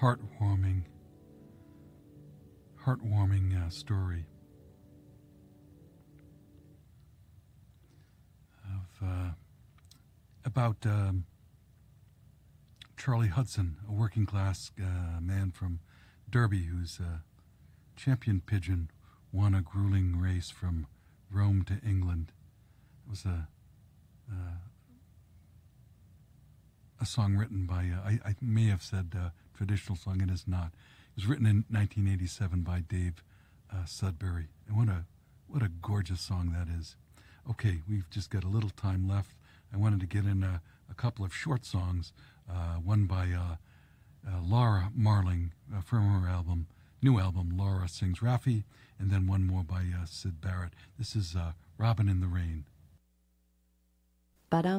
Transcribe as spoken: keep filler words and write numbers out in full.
heartwarming, heartwarming uh, story of uh, about um, Charlie Hudson, a working class uh, man from Derby whose uh, champion pigeon won a grueling race from Rome to England. It was a uh, a song written by, uh, I, I may have said uh, traditional song, it is not. It was written in nineteen eighty-seven by Dave uh, Sudbury. And what a, what a gorgeous song that is. Okay, we've just got a little time left. I wanted to get in a, a couple of short songs, uh, one by uh, uh, Laura Marling uh, from her album, new album, Laura Sings Raffi, and then one more by uh, Syd Barrett. This is uh, Robin in the Rain. Ba-dum.